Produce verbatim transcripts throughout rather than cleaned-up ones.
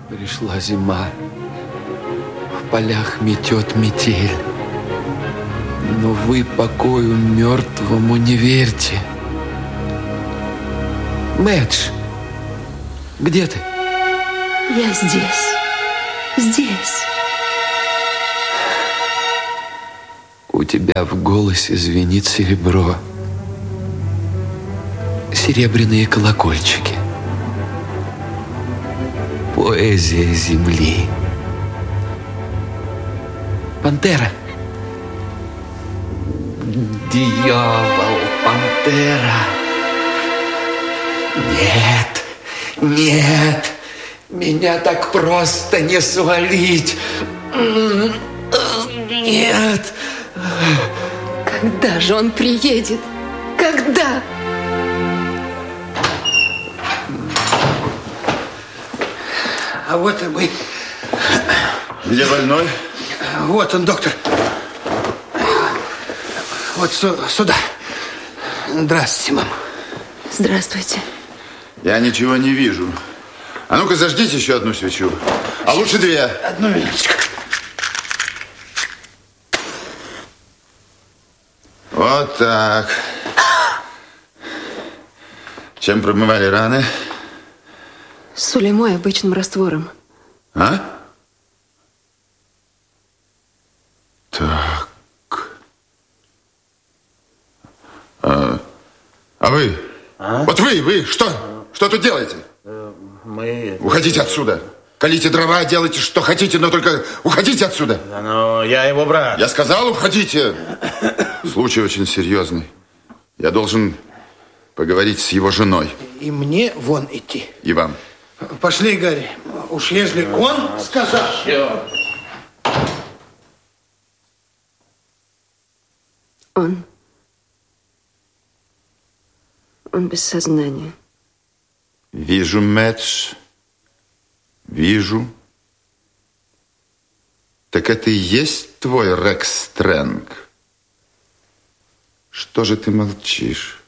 Пришла зима. В полях метет метель. Но вы покою мертвому не верьте. Мэдж, где ты? Я здесь. Здесь. У тебя в голосе звенит серебро. Серебряные колокольчики. Поэзия земли. Пантера. Дьявол, пантера. Нет, нет, меня так просто не свалить. Нет. Когда же он приедет? Когда? А вот и мы. Где больной? Вот он, доктор. Вот сюда. Здравствуйте, мам. Здравствуйте. Я ничего не вижу. А ну-ка, зажгите еще одну свечу. А лучше две. Одну минуточку. Вот так. Чем промывали раны? Сулеймой обычным раствором. А? Так. А, а вы? А? Вот вы, вы, что? Что тут делаете? Мы... Уходите отсюда. Колите дрова, делайте, что хотите, но только уходите отсюда. Да, но я его брат. Я сказал, уходите. Случай очень серьезный. Я должен поговорить с его женой. И мне вон идти. И вам. Пошли, Гарри. Уж ежели он сказал. Он... Он без сознания. Вижу, Мэдж. Вижу. Так это и есть твой Рекс Стрэнг? Что же ты молчишь?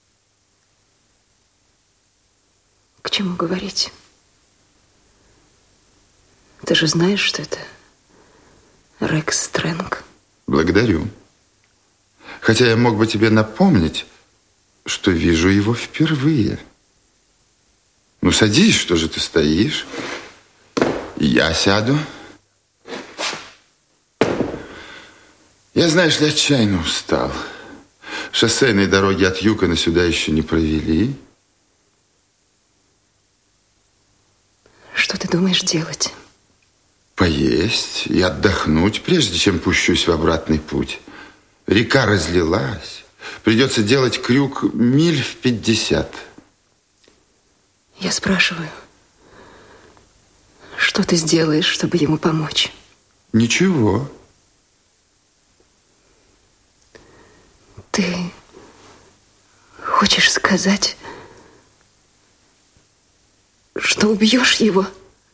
К чему говорить? Ты же знаешь, что это Рекс Стрэнг. Благодарю. Хотя я мог бы тебе напомнить, что вижу его впервые. Ну, садись, что же ты стоишь? Я сяду. Я, знаешь ли, отчаянно устал. Шоссейные дороги от Юкона сюда еще не провели. Что ты думаешь делать? Поесть и отдохнуть, прежде чем пущусь в обратный путь. Река разлилась. Придется делать крюк миль в пятьдесят. Я спрашиваю, что ты сделаешь, чтобы ему помочь? Ничего. Ты хочешь сказать, что убьешь его?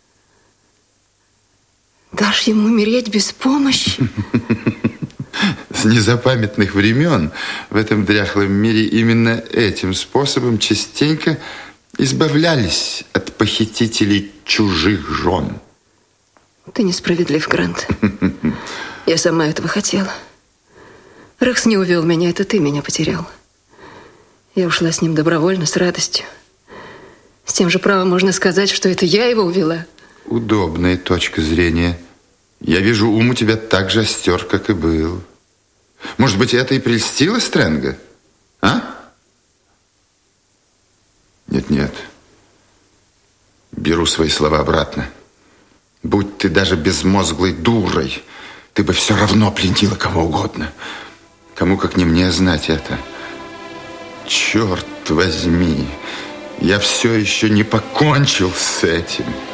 Дашь ему умереть без помощи? С незапамятных времен в этом дряхлом мире именно этим способом частенько избавлялись от похитителей чужих жен. Ты несправедлив, Грант. Я сама этого хотела. Рекс не увел меня, это ты меня потерял. Я ушла с ним добровольно, с радостью. С тем же правом можно сказать, что это я его увела. Удобная точка зрения. Я вижу, ум у тебя так же остер, как и был. Может быть, это и прельстило Стрэнга? А? Нет-нет. Беру свои слова обратно. Будь ты даже безмозглой дурой, ты бы все равно пленила кого угодно. Кому, как не мне, знать это. Черт возьми, я все еще не покончил с этим.